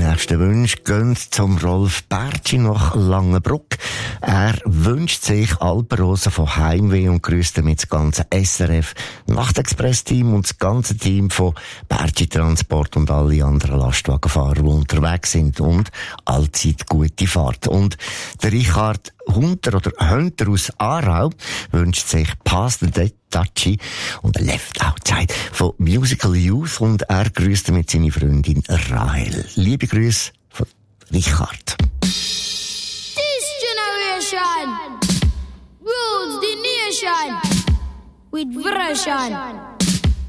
nächsten Wünsche gehen zum Rolf Bertschi nach Langenbruck. Er wünscht sich Alpenrosen von Heimweh und grüßt damit das ganze SRF Nachtexpress-Team und das ganze Team von Bertschi Transport und alle anderen Lastwagenfahrer, die unterwegs sind, und allzeit gute Fahrt. Und der Richard Hunter aus Aarau wünscht sich Pass the Touchy und Left Outside von Musical Youth, und er grüßt mit seiner Freundin Rahel. Liebe Grüße von Richard. This generation rules the nation with version.